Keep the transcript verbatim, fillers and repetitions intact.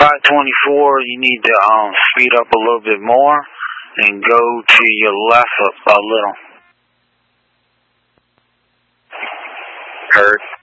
five twenty-four, you need to um, speed up a little bit more and go to your left a, a little. Heard.